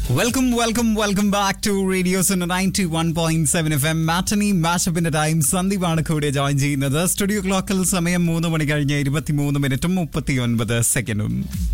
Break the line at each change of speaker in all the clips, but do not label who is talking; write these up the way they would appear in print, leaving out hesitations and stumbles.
Welcome back to radio 91.7 FM matinee മാഷപ്പിന്റെ time. സന്ദീപാണ് കൂടെ join ചെയ്യുന്നത്. Studio ക്ലോക്കിൽ സമയം 3 മണി കഴിഞ്ഞ് 23 മിനിറ്റും 39 സെക്കൻഡും.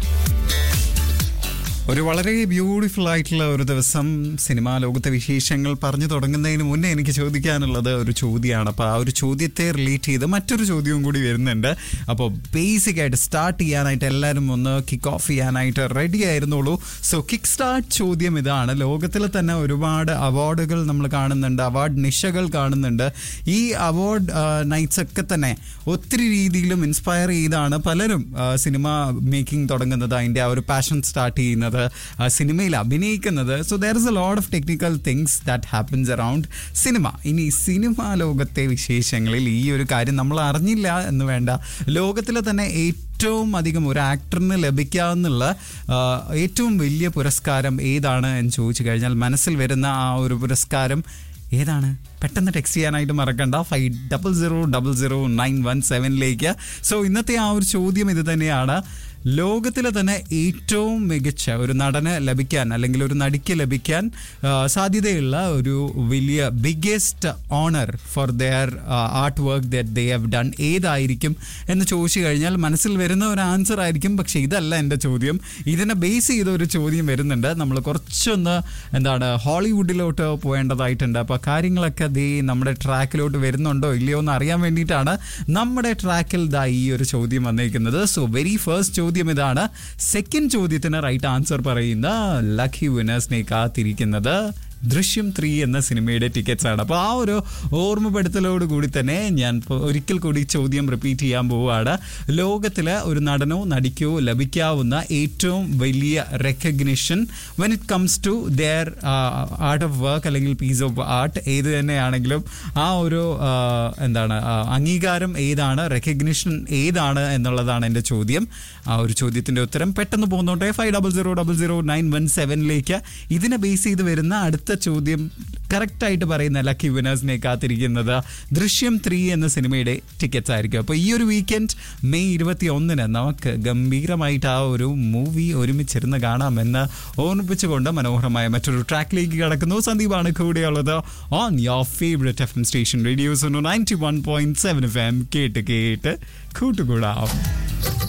ഒരു വളരെ ബ്യൂട്ടിഫുൾ ആയിട്ടുള്ള ഒരു ദിവസം. സിനിമാ ലോകത്തെ വിശേഷങ്ങൾ പറഞ്ഞു തുടങ്ങുന്നതിന് മുന്നേ എനിക്ക് ചോദിക്കാനുള്ളത് ഒരു ചോദ്യമാണ്. അപ്പോൾ ആ ഒരു ചോദ്യത്തെ റിലേറ്റ് ചെയ്ത് മറ്റൊരു ചോദ്യവും കൂടി വരുന്നുണ്ട്. അപ്പോൾ ബേസിക് ആയിട്ട് സ്റ്റാർട്ട് ചെയ്യാനായിട്ട് എല്ലാവരും ഒന്ന് കിക്ക് ഓഫ് ചെയ്യാനായിട്ട് റെഡി ആയിരുന്നുള്ളൂ. സോ കിക്ക് സ്റ്റാർട്ട് ചോദ്യം ഇതാണ്. ലോകത്തിൽ തന്നെ ഒരുപാട് അവാർഡുകൾ നമ്മൾ കാണുന്നുണ്ട്, അവാർഡ് നിശകൾ കാണുന്നുണ്ട്. ഈ അവാർഡ് നൈറ്റ്സ് ഒക്കെ തന്നെ ഒത്തിരി രീതിയിലും ഇൻസ്പയർ ചെയ്താണ് പലരും സിനിമ മേക്കിംഗ് തുടങ്ങുന്നത്, അതിൻ്റെ ആ ഒരു പാഷൻ സ്റ്റാർട്ട് ചെയ്യുന്നത്, സിനിമയിൽ അഭിനയിക്കുന്നത്. So there is a lot of technical things that happens around cinema. ഇനി സിനിമാ ലോകത്തെ വിശേഷങ്ങളിൽ ഈ ഒരു കാര്യം നമ്മൾ അറിഞ്ഞില്ല എന്ന് വേണ്ട. ലോകത്തിലെ തന്നെ ഏറ്റവും അധികം ഒരു ആക്ടറിന് ലഭിക്കാവുന്ന ഏറ്റവും വലിയ പുരസ്കാരം ഏതാണ് എന്ന് ചോദിച്ചു കഴിഞ്ഞാൽ മനസ്സിൽ വരുന്ന ആ ഒരു പുരസ്കാരം ഏതാണ്? പെട്ടെന്ന് ടെക്സ്റ്റ് ചെയ്യാനായിട്ട് മറക്കണ്ട. 50000917 സോ ഇന്നത്തെ ആ ഒരു ചോദ്യം ഇത് തന്നെയാണ്. ലോകത്തിലെ തന്നെ ഏറ്റവും മികച്ച ഒരു നടന് ലഭിക്കാൻ അല്ലെങ്കിൽ ഒരു നടിക്ക് ലഭിക്കാൻ സാധ്യതയുള്ള ഒരു വലിയ biggest owner for their art work that they have done ഏതായിരിക്കും എന്ന് ചോദിച്ചു കഴിഞ്ഞാൽ മനസ്സിൽ വരുന്ന ഒരു ആൻസർ ആയിരിക്കും. പക്ഷേ ഇതല്ല എൻ്റെ ചോദ്യം. ഇതിനെ ബേസ് ചെയ്ത ഒരു ചോദ്യം വരുന്നുണ്ട്. നമ്മൾ കുറച്ചൊന്ന് ഹോളിവുഡിലോട്ട് പോകേണ്ടതായിട്ടുണ്ട്. അപ്പോൾ കാര്യങ്ങളൊക്കെ നമ്മുടെ ട്രാക്കിലോട്ട് വരുന്നുണ്ടോ ഇല്ലയോ എന്ന് അറിയാൻ വേണ്ടിയിട്ടാണ് നമ്മുടെ ട്രാക്കിൽ ഈ ഒരു ചോദ്യം വന്നിരിക്കുന്നത്. സോ വെരി ഫസ്റ്റ് ചോദ്യം ഇതാണ്. സെക്കൻഡ് ചോദ്യത്തിന് റൈറ്റ് ആൻസർ പറയുന്ന ലക്കി വിനേഴ്സിനെ കാത്തിരിക്കുന്നത് ദൃശ്യം 3 എന്ന സിനിമയുടെ ടിക്കറ്റ്സ് ആണ്. അപ്പോൾ ആ ഒരു ഓർമ്മപ്പെടുത്തലോട് കൂടി തന്നെ ഞാൻ ഒരിക്കൽ കൂടി ചോദ്യം റിപ്പീറ്റ് ചെയ്യാൻ പോവുകയാണ്. ലോകത്തിലെ ഒരു നടനോ നടിക്കോ ലഭിക്കാവുന്ന ഏറ്റവും വലിയ recognition when it comes to their art of work അല്ലെങ്കിൽ പീസ് ഓഫ് ആർട്ട് ഏത് തന്നെയാണെങ്കിലും ആ ഒരു അംഗീകാരം ഏതാണ്, റെക്കഗ്നിഷൻ ഏതാണ് എന്നുള്ളതാണ് എൻ്റെ ചോദ്യം. ആ ഒരു ചോദ്യത്തിൻ്റെ ഉത്തരം പെട്ടെന്ന് പോകുന്നോട്ടെ 50000917 ഇതിനെ ബേസ് ചെയ്ത് വരുന്ന അടുത്ത ചോദ്യം കറക്റ്റായിട്ട് പറയുന്ന ലക്കി വിനേഴ്സിനെ കാത്തിരിക്കുന്നത് ദൃശ്യം 3 എന്ന സിനിമയുടെ ടിക്കറ്റ്സ് ആയിരിക്കും. അപ്പോൾ ഈ ഒരു വീക്കെൻഡ് മെയ് 21 നമുക്ക് ഗംഭീരമായിട്ട് ആ ഒരു മൂവി ഒരുമിച്ചിരുന്ന് കാണാമെന്ന് ഓർമ്മിപ്പിച്ചുകൊണ്ട് മനോഹരമായ മറ്റൊരു ട്രാക്കിലേക്ക് കടക്കുന്നു. സന്ദീപാണ് കൂടെയുള്ളത് on your favourite FM station radio 91.7 FM. കേട്ട് കൂട്ടുകൂടാം.